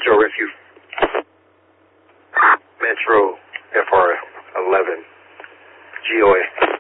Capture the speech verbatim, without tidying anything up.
Metro Rescue. Metro F R eleven. G O A.